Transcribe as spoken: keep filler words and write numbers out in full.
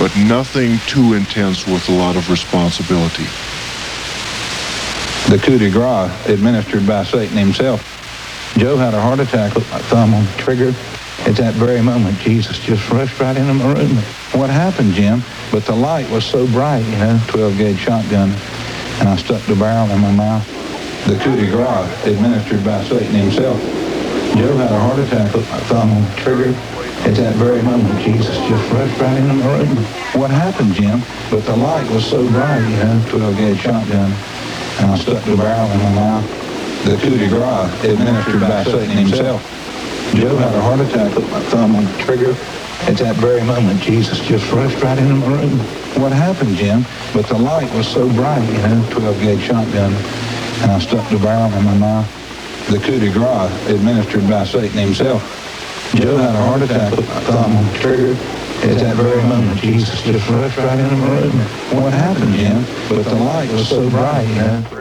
but nothing too intense with a lot of responsibility. The coup de grace administered by Satan himself. Joe had a heart attack with my thumb on the trigger. At that very moment, Jesus just rushed right into my room. What happened, Jim? But the light was so bright, you know, twelve gauge shotgun, and I stuck the barrel in my mouth. The coup de grace administered by Satan himself. Joe had a heart attack with my thumb on the trigger. At that very moment, Jesus just rushed right into my room. What happened, Jim? But the light was so bright, you know, twelve gauge shotgun, and I stuck the barrel in my mouth. The coup de grace administered by Satan himself. Joe had a heart attack with my thumb on the trigger. At that very moment, Jesus just rushed right into my room. What happened, Jim? But the light was so bright, you know, twelve gauge shotgun, and I stuck the barrel in my mouth. The coup de grace administered by Satan himself. Joe had a heart attack with my thumb on the trigger. At that very moment, Jesus just rushed right into my room. What happened, Jim? But the light was so bright, you know.